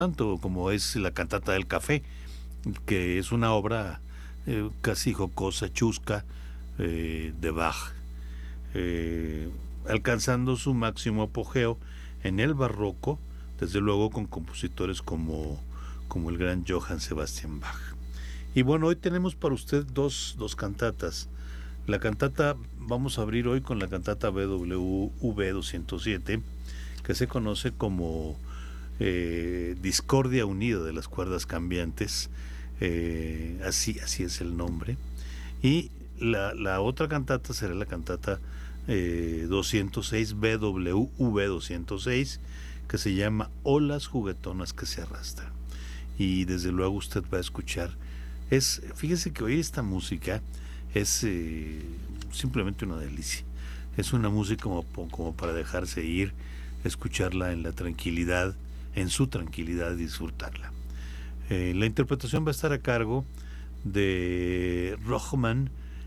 tanto como es la cantata del café, que es una obra casi jocosa, chusca, de Bach, alcanzando su máximo apogeo en el barroco, desde luego con compositores como el gran Johann Sebastian Bach. Y bueno, hoy tenemos para usted dos cantatas. La cantata, vamos a abrir hoy con la cantata BWV 207, que se conoce como Discordia Unida de las Cuerdas Cambiantes, así es el nombre. Y la otra cantata será la cantata 206, BWV 206, que se llama Olas juguetonas que se arrastran. Y desde luego usted va a escuchar, fíjese que oír esta música es simplemente una delicia. Es una música como para dejarse ir, escucharla en la tranquilidad, en su tranquilidad, y disfrutarla. La interpretación va a estar a cargo de Rochman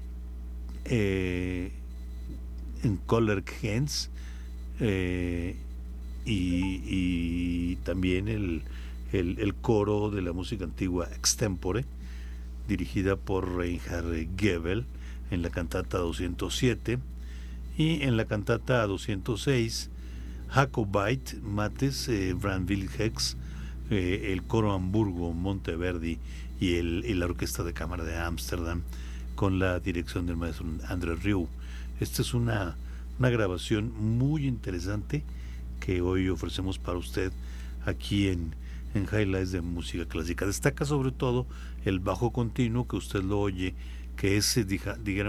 en Collergens, y también el coro de la música antigua Extempore, dirigida por Reinhard Goebel en la cantata 207, y en la cantata 206 Jacobite Mates, Branville Hex, el coro Hamburgo Monteverdi y la orquesta de cámara de Ámsterdam, con la dirección del maestro André Rieu. Esta es una grabación muy interesante que hoy ofrecemos para usted aquí en Highlights de Música Clásica. Destaca sobre todo el bajo continuo, que usted lo oye, que es, digamos,